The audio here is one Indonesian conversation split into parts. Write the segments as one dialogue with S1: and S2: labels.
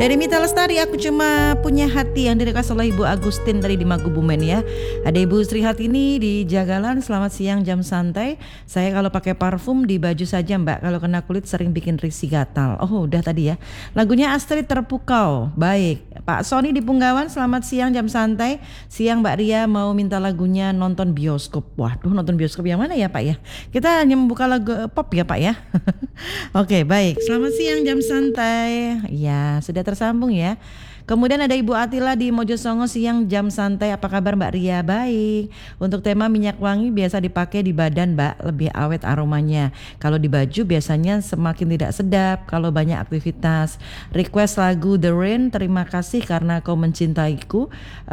S1: Dari Mita Lestari, aku cuma punya hati, yang direkas oleh Ibu Agustin tadi di Magubumen ya. Ada Ibu Sri Hartini di Jagalan, selamat siang jam santai. Saya kalau pakai parfum di baju saja Mbak, kalau kena kulit sering bikin risih gatal. Oh udah tadi ya. Lagunya Astrid Terpukau, baik. Pak Sony di Punggawan, selamat siang jam santai. Siang Mbak Ria mau minta lagunya nonton bioskop. Waduh, nonton bioskop yang mana ya Pak ya? Kita hanya membuka lagu pop ya Pak ya. Oke baik, selamat siang jam santai. Ya sudah tersambung ya. Kemudian ada Ibu Atila di Mojosongo, siang jam santai. Apa kabar Mbak Ria? Baik. Untuk tema minyak wangi biasa dipakai di badan Mbak, lebih awet aromanya. Kalau di baju biasanya semakin tidak sedap kalau banyak aktivitas. Request lagu The Rain, terima kasih karena kau mencintaiku.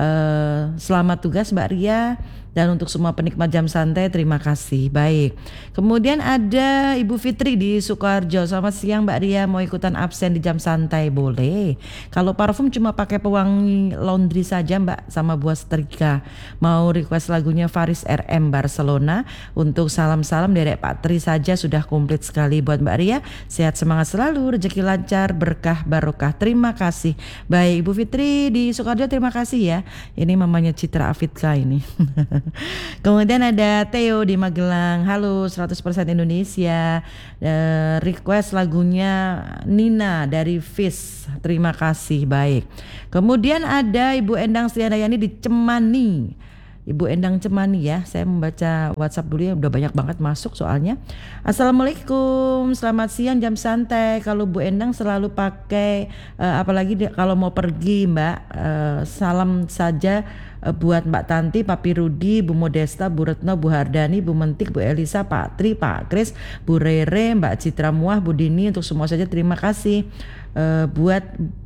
S1: Selamat tugas Mbak Ria. Dan untuk semua penikmat jam santai, terima kasih. Baik. Kemudian ada Ibu Fitri di Sukoharjo. Selamat siang Mbak Ria, mau ikutan absen di jam santai? Boleh. Kalau parfum cuma pakai pewangi laundry saja Mbak, sama buah setrika. Mau request lagunya Faris RM Barcelona. Untuk salam-salam derek Pak Tri saja sudah komplit sekali buat Mbak Ria. Sehat semangat selalu, rezeki lancar, berkah barokah. Terima kasih. Baik Ibu Fitri di Sukoharjo, terima kasih ya. Ini mamanya Citra Afitka ini. Kemudian ada Theo di Magelang. Halo 100% Indonesia. Request lagunya Nina dari Fish. Terima kasih. Baik. Kemudian ada Ibu Endang Sriandayani di Cemani. Ibu Endang Cemani ya. Saya membaca WhatsApp dulu ya, udah banyak banget masuk soalnya. Assalamualaikum, selamat siang jam santai. Kalau Bu Endang selalu pakai apalagi kalau mau pergi Mbak, salam saja buat Mbak Tanti, Papi Rudi, Bu Modesta, Bu Retno, Bu Hardani, Bu Mentik, Bu Elisa, Pak Tri, Pak Kris, Bu Rere, Mbak Citra Muah, Bu Dini, untuk semua saja terima kasih. Buat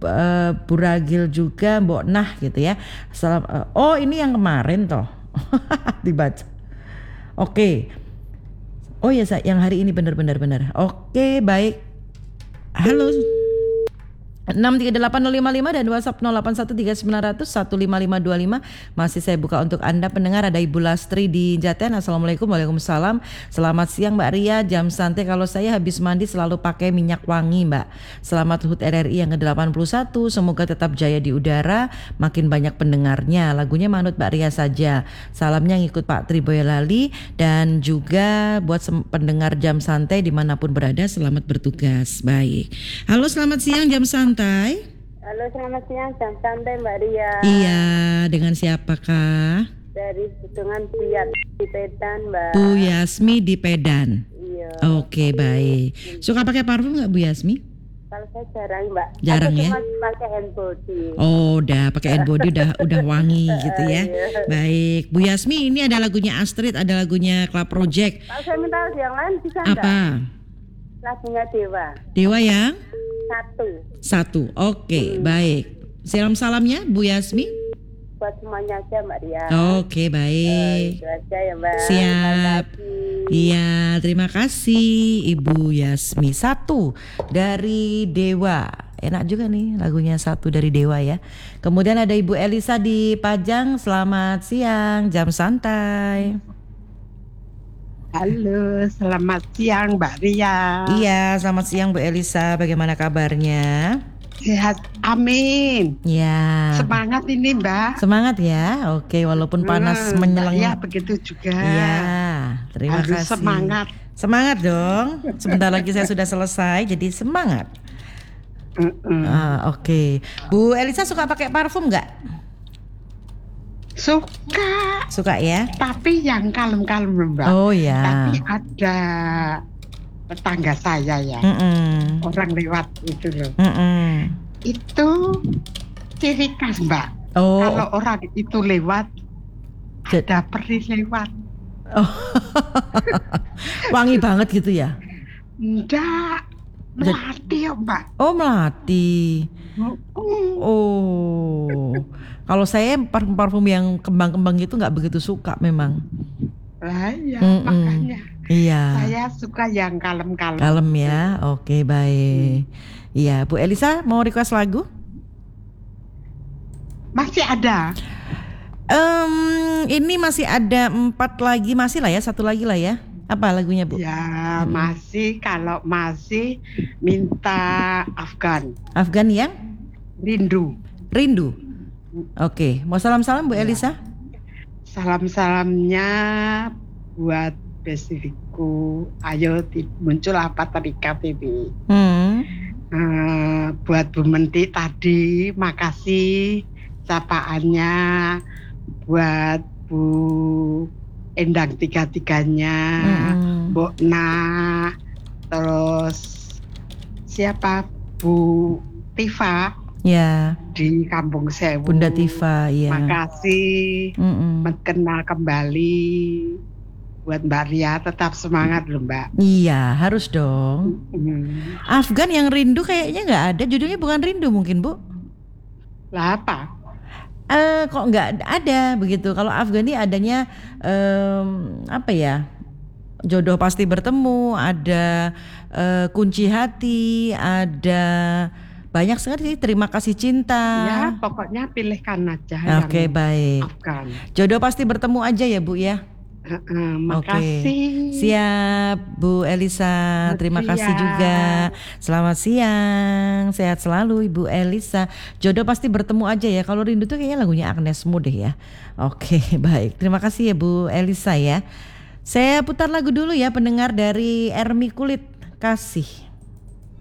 S1: Bu Ragil juga, Mbok Nah gitu ya. Oh ini yang kemarin toh dibaca. Oke. Oh ya yang hari ini benar. Oke baik. Halo 6380555 dan WhatsApp 081390015525. Masih saya buka untuk Anda pendengar. Ada Ibu Lastri di Jaten. Assalamualaikum. Waalaikumsalam. Selamat siang Mbak Ria, jam santai. Kalau saya habis mandi selalu pakai minyak wangi Mbak. Selamat HUT RRI yang ke-81. Semoga tetap jaya di udara, makin banyak pendengarnya. Lagunya manut Mbak Ria saja. Salamnya ngikut Pak Tri Boyolali. Dan juga buat pendengar jam santai dimanapun berada, selamat bertugas. Baik. Halo selamat siang jam santai.
S2: Halo, selamat siang jam santai Mbak Ria.
S1: Iya, dengan siapakah?
S2: Dari dengan Bu Yasmi di Pedan Mbak.
S1: Bu Yasmi di Pedan.
S2: Iya.
S1: Oke baik. Suka pakai parfum nggak Bu Yasmi?
S2: Kalau saya jarang Mbak.
S1: Jarang ya?
S2: Cuma pakai hand body.
S1: Oh, udah pakai hand body udah wangi gitu ya.
S2: Iya.
S1: Baik, Bu Yasmi ini ada lagunya Astrid, ada lagunya Club Project.
S2: Kalau saya minta yang lain bisa
S1: Apa?
S2: enggak? Lagunya Dewa.
S1: Dewa yang?
S2: Satu.
S1: Oke, baik. Salamnya Bu Yasmi.
S2: Buat semuanya aja Mbak Ria.
S1: Oke, baik.
S2: Itu aja ya Mbak.
S1: Siap. Iya, terima kasih Ibu Yasmi. Satu dari Dewa. Enak juga nih lagunya Satu dari Dewa ya. Kemudian ada Ibu Elisa di Pajang. Selamat siang, jam santai.
S3: Halo, selamat siang Mbak Ria.
S1: Iya, selamat siang Bu Elisa. Bagaimana kabarnya?
S3: Sehat, amin.
S1: Ya.
S3: Semangat ini Mbak.
S1: Semangat ya. Oke, walaupun panas menyelang.
S3: Ya, begitu juga.
S1: Iya, terima
S3: Harus
S1: kasih.
S3: semangat.
S1: Semangat dong. Sebentar lagi saya sudah selesai, jadi semangat. Oke. Bu Elisa suka pakai parfum nggak? Suka ya.
S3: Tapi yang kalem-kalem Mbak.
S1: Oh ya.
S3: Tapi ada tetangga saya ya. Orang lewat itu loh. Itu ciri khas Mbak.
S1: Oh.
S3: Kalau orang itu lewat, ada peri lewat.
S1: Oh. Wangi banget gitu ya?
S3: Enggak. Melati ya Mbak.
S1: Oh melati. Oh. Kalau saya parfum yang kembang-kembang itu nggak begitu suka memang.
S3: Lah ya makanya.
S1: Iya.
S3: Saya suka yang kalem-kalem.
S1: Kalem ya. Oke baik. Iya Bu Elisa mau request lagu?
S3: Masih ada.
S1: Ini masih ada 4 lagi, masih lah ya, 1 lagi lah ya. Apa lagunya Bu?
S3: Ya masih, kalau masih minta Afgan.
S1: Afgan yang?
S3: Rindu.
S1: Rindu. Oke, mau salam-salam Bu
S3: Ya.
S1: Elisa?
S3: Salam-salamnya buat Besidiku. Ayo muncul apa tadi KTV. Buat Bu Menti tadi, makasih sapaannya. Buat Bu Endang tiga-tiganya, Mbok Na, terus siapa Bu Tifa
S1: Ya,
S3: di Kampung Sewu.
S1: Bunda Tifa, ya.
S3: Makasih mengenal kembali. Buat Mbak Ria tetap semangat loh Mbak.
S1: Iya, harus dong. Afgan yang rindu kayaknya nggak ada. Judulnya bukan rindu mungkin Bu?
S3: Lah apa?
S1: Kok nggak ada begitu. Kalau Afgan ini adanya apa ya? Jodoh pasti bertemu, ada kunci hati, ada banyak sekali. Terima kasih cinta.
S3: Ya pokoknya pilihkan aja.
S1: Oke, baik.
S3: Afgan.
S1: Jodoh pasti bertemu aja ya Bu ya.
S3: Makasih.
S1: Siap Bu Elisa, terima kasih juga. Selamat siang, sehat selalu Ibu Elisa. Jodoh pasti bertemu aja ya. Kalau rindu tuh kayaknya lagunya Agnes Mo deh ya. Oke, baik. Terima kasih ya Bu Elisa ya. Saya putar lagu dulu ya pendengar dari Ermi Kulit Kasih.